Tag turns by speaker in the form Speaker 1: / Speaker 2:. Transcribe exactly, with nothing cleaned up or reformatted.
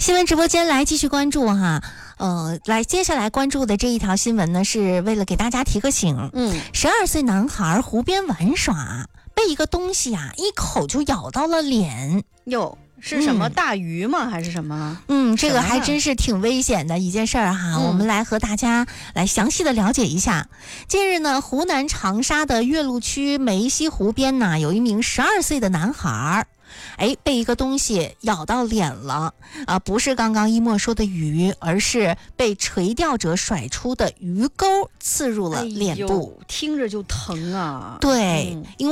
Speaker 1: 新闻直播间来继续关注哈，呃，来接下来关注的这一条新闻呢，是为了给大家提个醒。
Speaker 2: 嗯，
Speaker 1: 十二岁男孩湖边玩耍，被一个东西啊一口就咬到了脸。
Speaker 2: 哟，是什么、嗯、大鱼吗？还是什么？
Speaker 1: 嗯，这个还真是挺危险的一件事儿哈、嗯。我们来和大家来详细的了解一下。近日呢，湖南长沙的岳麓区梅溪湖边呢，有一名十二岁的男孩。哎，被一个东西咬到脸了啊！不是刚刚一墨说的鱼，而是被垂钓者甩出的鱼钩刺入了脸部，
Speaker 2: 哎、听着就疼啊。
Speaker 1: 对，
Speaker 2: 嗯、
Speaker 1: 因为